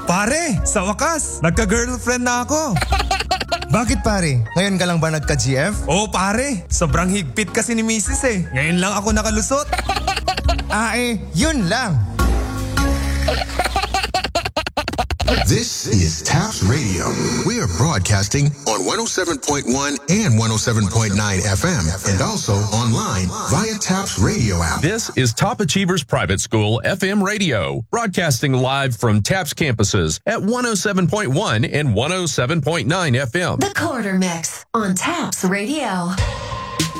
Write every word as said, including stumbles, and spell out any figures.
Pare, sa wakas, nagka-girlfriend na ako. Bakit pare? Ngayon ka lang ba nagka-G F? Oo pare, sobrang higpit kasi ni misis eh. Ngayon lang ako nakalusot. Ah eh, yun lang. This is Taps Radio. We are broadcasting on one oh seven point one and one oh seven point nine F M and also online via Taps Radio app. This is Top Achievers Private School F M Radio, broadcasting live from Taps campuses at one oh seven point one and one oh seven point nine F M. The Quarter Mix on Taps Radio.